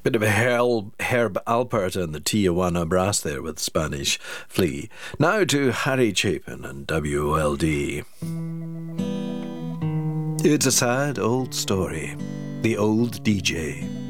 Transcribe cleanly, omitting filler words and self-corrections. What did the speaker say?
Bit of a Herb Alpert and the Tijuana Brass there with Spanish Flea. Now to Harry Chapin and WOLD. It's a sad old story. The Old DJ.